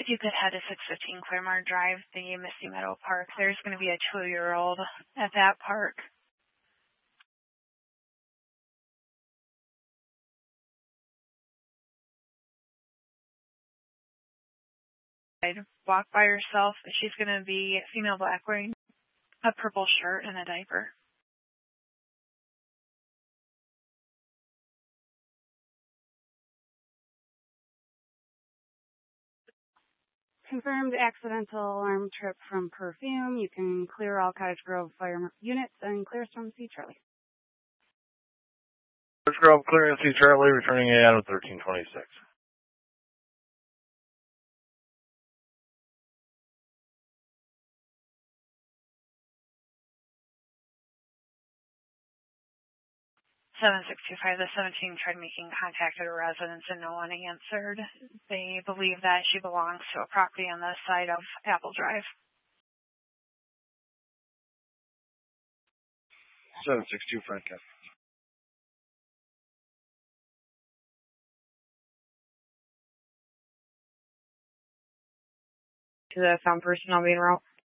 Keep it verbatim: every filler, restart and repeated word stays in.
you could head to six fifteen Claremore Drive, the Misty Meadow Park. There's going to be a two-year-old at that park. I'd walk by herself. She's going to be female black, wearing a purple shirt and a diaper. Confirmed accidental alarm trip from Perfume. You can clear all Cottage Grove fire units and clear Storm C. Charlie. Cottage Grove, clearing C. Charlie, returning A N of thirteen twenty-six. seven six two five, the seventeen tried making contact at a residence and no one answered. They believe that she belongs to a property on the side of Apple Drive. seven six two, Frank. To the found person, I'll be en route.